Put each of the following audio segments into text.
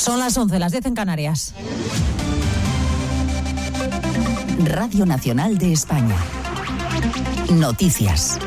Son las 11, las 10 en Canarias. Radio Nacional de España. Noticias.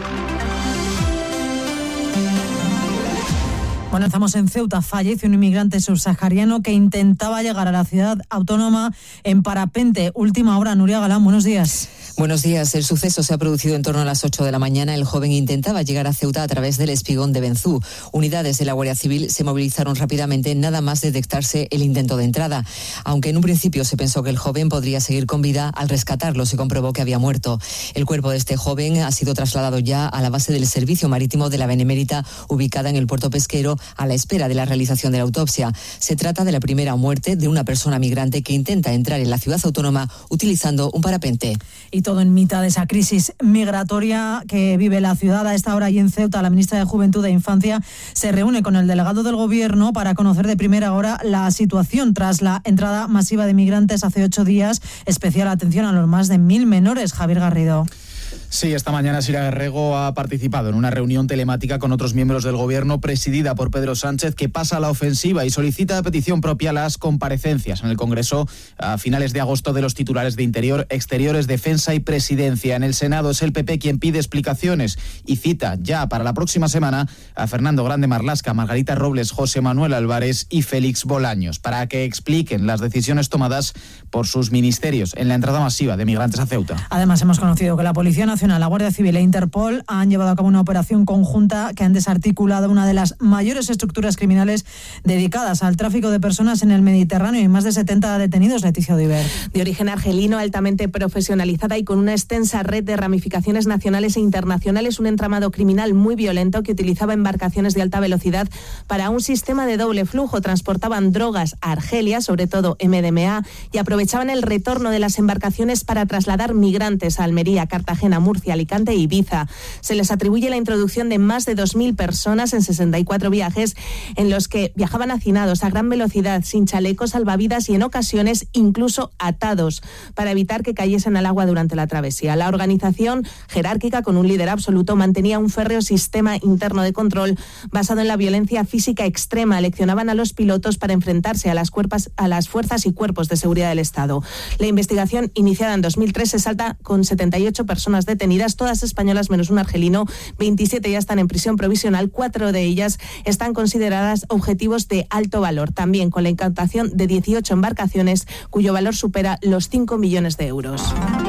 Bueno, estamos en Ceuta. Fallece un inmigrante subsahariano que intentaba llegar a la ciudad autónoma en parapente. Última hora, Nuria Galán, buenos días. Buenos días. El suceso se ha producido en torno a las 8 de la mañana. El joven intentaba llegar a Ceuta a través del espigón de Benzú. Unidades de la Guardia Civil se movilizaron rápidamente nada más detectarse el intento de entrada. Aunque en un principio se pensó que el joven podría seguir con vida, al rescatarlo se comprobó que había muerto. El cuerpo de este joven ha sido trasladado ya a la base del Servicio Marítimo de la Benemérita, ubicada en el puerto pesquero, a la espera de la realización de la autopsia. Se trata de la primera muerte de una persona migrante que intenta entrar en la ciudad autónoma utilizando un parapente. Y todo en mitad de esa crisis migratoria que vive la ciudad. A esta hora y en Ceuta, la ministra de Juventud e Infancia se reúne con el delegado del Gobierno para conocer de primera hora la situación tras la entrada masiva de migrantes hace 8 días. Especial atención a los más de 1.000 menores. Javier Garrido. Sí, esta mañana Sira Rego ha participado en una reunión telemática con otros miembros del Gobierno presidida por Pedro Sánchez, que pasa a la ofensiva y solicita a petición propia las comparecencias en el Congreso a finales de agosto de los titulares de Interior, Exteriores, Defensa y Presidencia. En el Senado es el PP quien pide explicaciones y cita ya para la próxima semana a Fernando Grande Marlaska, Margarita Robles, José Manuel Álvarez y Félix Bolaños para que expliquen las decisiones tomadas por sus ministerios en la entrada masiva de migrantes a Ceuta. Además, hemos conocido que la Policía Nacional, la Guardia Civil e Interpol han llevado a cabo una operación conjunta que han desarticulado una de las mayores estructuras criminales dedicadas al tráfico de personas en el Mediterráneo y más de 70 detenidos. Leticia Odiver. De origen argelino, altamente profesionalizada y con una extensa red de ramificaciones nacionales e internacionales, un entramado criminal muy violento que utilizaba embarcaciones de alta velocidad para un sistema de doble flujo. Transportaban drogas a Argelia, sobre todo MDMA, y aprovechaban el retorno de las embarcaciones para trasladar migrantes a Almería, Cartagena, Murcia, Alicante e Ibiza. Se les atribuye la introducción de más de 2.000 personas en 64 viajes en los que viajaban hacinados a gran velocidad, sin chalecos salvavidas y en ocasiones incluso atados para evitar que cayesen al agua durante la travesía. La organización, jerárquica con un líder absoluto, mantenía un férreo sistema interno de control basado en la violencia física extrema. Leccionaban a los pilotos para enfrentarse a las fuerzas y cuerpos de seguridad del Estado. La investigación, iniciada en 2003, se salda con 78 personas detenidas, todas españolas menos un argelino. 27 ya están en prisión provisional, 4 de ellas están consideradas objetivos de alto valor, también con la incautación de 18 embarcaciones cuyo valor supera los 5 millones de euros.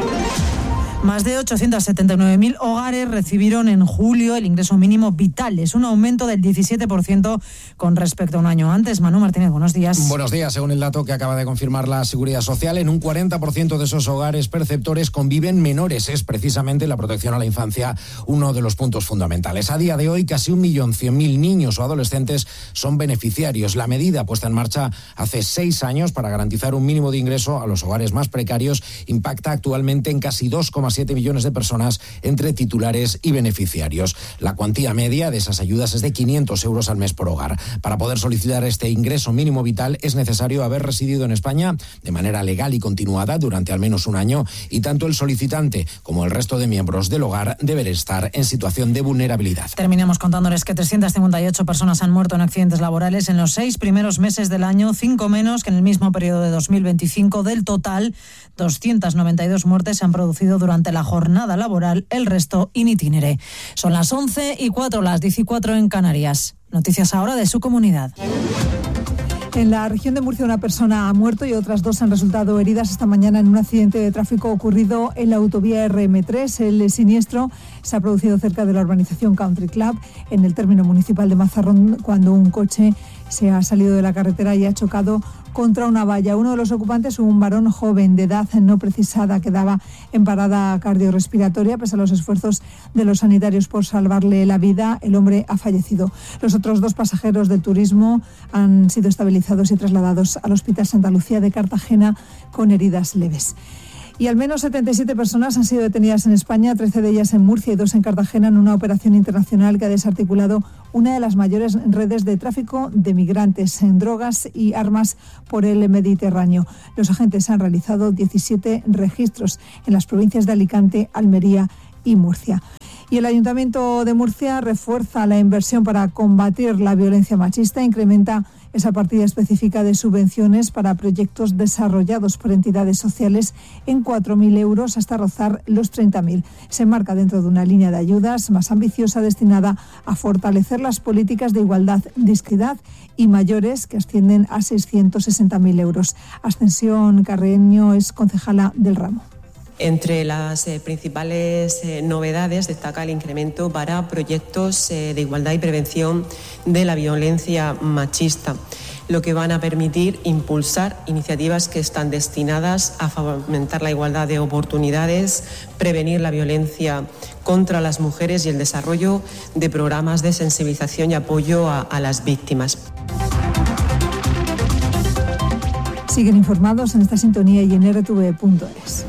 Más de 879.000 hogares recibieron en julio el ingreso mínimo vital. Es un aumento del 17% con respecto a un año antes. Manu Martínez, buenos días. Buenos días. Según el dato que acaba de confirmar la Seguridad Social, en un 40% de esos hogares perceptores conviven menores. Es precisamente la protección a la infancia uno de los puntos fundamentales. A día de hoy, casi 1.100.000 niños o adolescentes son beneficiarios. La medida puesta en marcha hace 6 años para garantizar un mínimo de ingreso a los hogares más precarios impacta actualmente en casi 2,7 millones de personas entre titulares y beneficiarios. La cuantía media de esas ayudas es de 500 euros al mes por hogar. Para poder solicitar este ingreso mínimo vital es necesario haber residido en España de manera legal y continuada durante al menos un año, y tanto el solicitante como el resto de miembros del hogar deben estar en situación de vulnerabilidad. Terminamos contándoles que 358 personas han muerto en accidentes laborales en los 6 primeros meses del año, 5 menos que en el mismo periodo de 2025. Del total, 292 muertes se han producido durante la jornada laboral, el resto in itinere. Son las 11:04, las 14 en Canarias. Noticias ahora de su comunidad. En la región de Murcia, una persona ha muerto y otras 2 han resultado heridas esta mañana en un accidente de tráfico ocurrido en la autovía RM3. El siniestro se ha producido cerca de la urbanización Country Club, en el término municipal de Mazarrón, cuando un coche se ha salido de la carretera y ha chocado contra una valla. Uno de los ocupantes, un varón joven de edad no precisada, quedaba en parada cardiorrespiratoria. Pese a los esfuerzos de los sanitarios por salvarle la vida, el hombre ha fallecido. Los otros 2 pasajeros del turismo han sido estabilizados y trasladados al Hospital Santa Lucía de Cartagena con heridas leves. Y al menos 77 personas han sido detenidas en España, 13 de ellas en Murcia y 2 en Cartagena, en una operación internacional que ha desarticulado una de las mayores redes de tráfico de migrantes en drogas y armas por el Mediterráneo. Los agentes han realizado 17 registros en las provincias de Alicante, Almería y Murcia. Y el Ayuntamiento de Murcia refuerza la inversión para combatir la violencia machista, incrementa esa partida específica de subvenciones para proyectos desarrollados por entidades sociales en 4.000 euros hasta rozar los 30.000. Se enmarca dentro de una línea de ayudas más ambiciosa destinada a fortalecer las políticas de igualdad, discapacidad y mayores, que ascienden a 660.000 euros. Ascensión Carreño es concejala del ramo. Entre las principales novedades destaca el incremento para proyectos de igualdad y prevención de la violencia machista, lo que van a permitir impulsar iniciativas que están destinadas a fomentar la igualdad de oportunidades, prevenir la violencia contra las mujeres y el desarrollo de programas de sensibilización y apoyo a las víctimas. Siguen informados en esta sintonía y en rtv.es.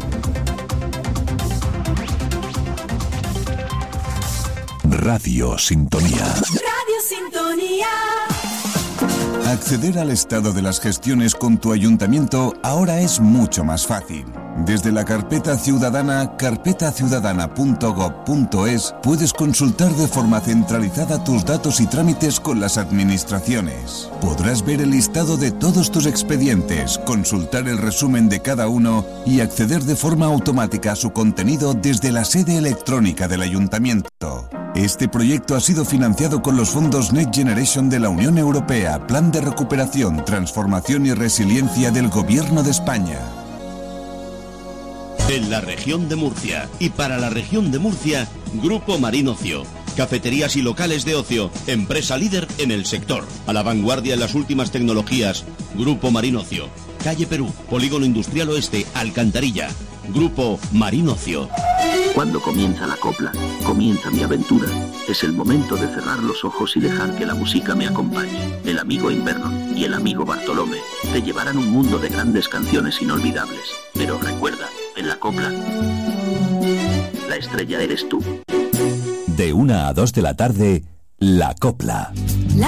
Radio Sintonía. Radio Sintonía. Acceder al estado de las gestiones con tu ayuntamiento ahora es mucho más fácil. Desde la carpeta ciudadana, carpetaciudadana.gov.es, puedes consultar de forma centralizada tus datos y trámites con las administraciones. Podrás ver el listado de todos tus expedientes, consultar el resumen de cada uno y acceder de forma automática a su contenido desde la sede electrónica del ayuntamiento. Este proyecto ha sido financiado con los fondos Next Generation de la Unión Europea, Plan de Recuperación, Transformación y Resiliencia del Gobierno de España. En la región de Murcia y para la región de Murcia, Grupo Marín Ocio. Cafeterías y locales de ocio, empresa líder en el sector. A la vanguardia en las últimas tecnologías, Grupo Marín Ocio. Calle Perú, Polígono Industrial Oeste, Alcantarilla. Grupo Marín Ocio. Cuando comienza la copla, comienza mi aventura. Es el momento de cerrar los ojos y dejar que la música me acompañe. El amigo Inverno y el amigo Bartolomé te llevarán un mundo de grandes canciones inolvidables. Pero recuerda, en la copla, la estrella eres tú. De 1 a 2 de la tarde, La Copla.